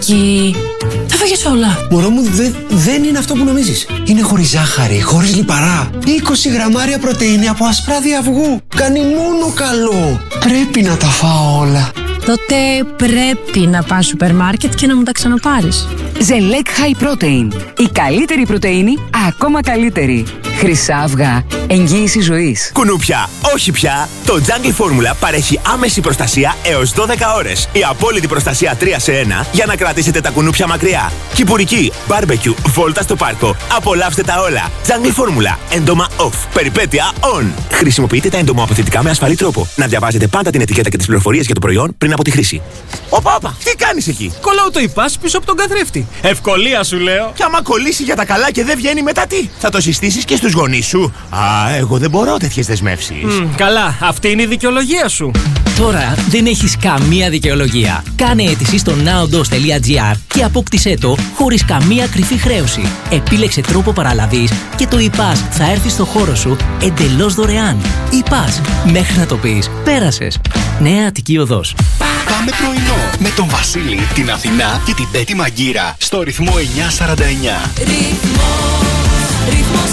Άκη, τα φάγες όλα. Μωρό μου, δεν είναι αυτό που νομίζεις. Είναι χωρίς ζάχαρη, χωρίς λιπαρά. 20 γραμμάρια πρωτεΐνη από ασπράδι αυγού. Κάνει μόνο καλό. Πρέπει να τα φάω όλα. Τότε πρέπει να πας σούπερ μάρκετ και να μου τα ξαναπάρεις. Ζελέκ High Protein. Η καλύτερη πρωτεΐνη, ακόμα καλύτερη. Χρυσά αυγά. Εγγύηση ζωής. Κουνούπια, όχι πια. Το Jungle Formula παρέχει άμεση προστασία έως 12 ώρες. Η απόλυτη προστασία 3 σε 1 για να κρατήσετε τα κουνούπια μακριά. Κυπουρική, barbecue, βόλτα στο πάρκο. Απολαύστε τα όλα. Jungle Formula. Έντομα off. Περιπέτεια on. Χρησιμοποιείτε τα εντομοαποθητικά με ασφαλή τρόπο. Να διαβάζετε πάντα την ετικέτα και τις πληροφορίες για το προϊόν πριν από τη χρήση. Όπα, τι κάνεις εκεί? Κολλάω το υπάς πίσω από τον καθρέφτη. Ευκολία σου λέω. Και άμα κολλήσει για τα καλά και δεν βγαίνει μετά τι? Θα το συστήσεις και στους γονείς σου? Εγώ δεν μπορώ τέτοιες δεσμεύσεις. Καλά, αυτή είναι η δικαιολογία σου. Τώρα δεν έχεις καμία δικαιολογία. Κάνε αίτηση στο naodos.gr και απόκτησέ το χωρίς καμία κρυφή χρέωση. Επίλεξε τρόπο παραλαβής και το ΙΠΑΣ θα έρθει στο χώρο σου εντελώς δωρεάν. ΙΠΑΣ. Μέχρι να το πεις, πέρασες. Νέα Αττική Οδός. Πάμε πρωινό με τον Βασίλη, την Αθηνά και την Πέτη Μαγκύρα στο ρυθμό 949. Ρυθμός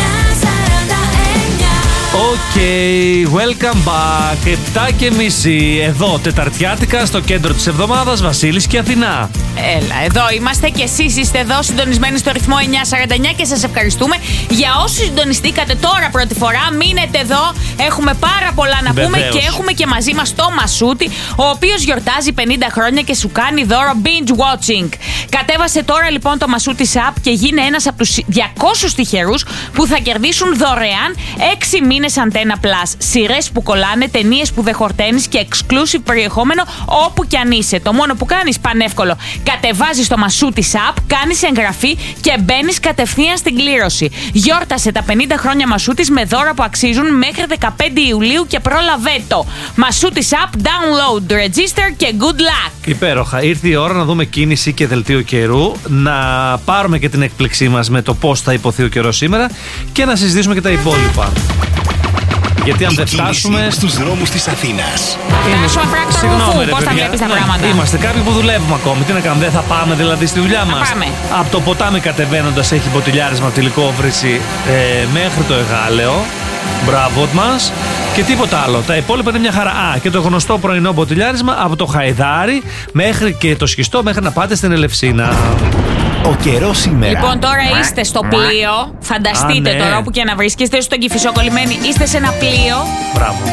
949. Οκ, welcome back. 7:30 εδώ, Τεταρτιάτικα, στο κέντρο της εβδομάδας, Βασίλης και Αθηνά. Έλα, εδώ είμαστε και εσείς είστε εδώ συντονισμένοι στο ρυθμό 949 και σας ευχαριστούμε. Για όσους συντονιστήκατε τώρα πρώτη φορά, μείνετε εδώ. Έχουμε πάρα πολλά να πούμε και έχουμε και μαζί μας το Μασούτη, ο οποίος γιορτάζει 50 χρόνια και σου κάνει δώρο binge watching. Κατέβασε τώρα λοιπόν το Μασούτης app και γίνε ένας από τους 200 τυχερούς που θα κερδίσουν δωρεάν 6 μήνες Antenna Plus. Σειρές που κολλάνε, ταινίες που δεν χορταίνεις και exclusive περιεχόμενο όπου κι αν είσαι. Το μόνο που κάνεις πανεύκολο. Κατεβάζεις το Μασούτης app, κάνεις εγγραφή και μπαίνεις κατευθείαν στην κλήρωση. Γιόρτασε τα 50 χρόνια Μασούτης με δώρα που αξίζουν μέχρι 15 Ιουλίου και πρόλαβε το. Μασούτης app, download, register και good luck. Υπέροχα. Ήρθε η ώρα να δούμε κίνηση και δελτίο καιρού, να πάρουμε και την έκπληξή μας με το πώς θα υποθεί ο καιρός σήμερα και να συζητήσουμε και τα υπόλοιπα. Γιατί αν δεν φτάσουμε στους δρόμους της Αθήνας. Συγγνώμη, ρε πώς τα βλέπεις τα πράγματα? Είμαστε κάποιοι που δουλεύουμε ακόμη. Τι να κάνουμε, δεν θα πάμε δηλαδή στη δουλειά μας? Από το ποτάμι κατεβαίνοντας έχει μποτιλιάρισμα από τη Λυκόβρηση μέχρι το Εγάλεο. Μπράβο μας. Και τίποτα άλλο. Τα υπόλοιπα είναι μια χαρά. Και το γνωστό πρωινό μποτιλιάρισμα από το Χαϊδάρι μέχρι και το Σχιστό μέχρι να πάτε στην Ελευσίνα. Ο καιρός σήμερα. Λοιπόν, τώρα είστε στο πλοίο. Φανταστείτε τώρα όπου και να βρίσκεστε, στον Κηφισό κολλημένοι. Είστε σε ένα πλοίο. Μπράβο.